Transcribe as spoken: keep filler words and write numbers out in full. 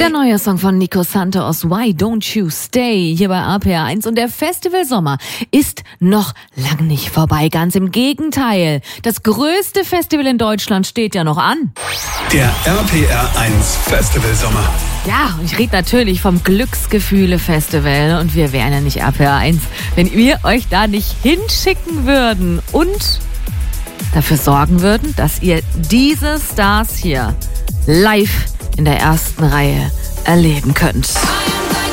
Der neue Song von Nico Santos, Why Don't You Stay, hier bei R P R eins. Und der Festivalsommer ist noch lang nicht vorbei. Ganz im Gegenteil. Das größte Festival in Deutschland steht ja noch an. Der R P R eins Festivalsommer. Ja, und ich rede natürlich vom Glücksgefühle-Festival. Und wir wären ja nicht R P R eins, wenn wir euch da nicht hinschicken würden und dafür sorgen würden, dass ihr diese Stars hier live in der ersten Reihe erleben könnt.